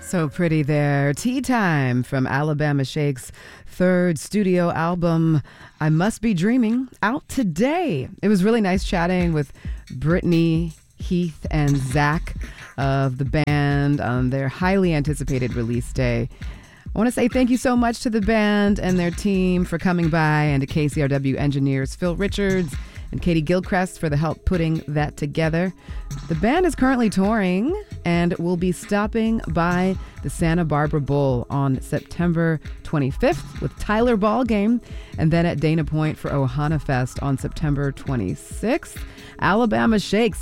So pretty there. Tea Time from Alabama Shake's third studio album, I Must Be Dreaming, out today. It was really nice chatting with Brittany, Heath, and Zach of the band on their highly anticipated release day. I want to say thank you so much to the band and their team for coming by, and to KCRW engineers Phil Richards and Katie Gilchrist for the help putting that together. The band is currently touring and will be stopping by the Santa Barbara Bowl on September 25th with Tyler Ballgame, and then at Dana Point for Ohana Fest on September 26th. Alabama Shakes.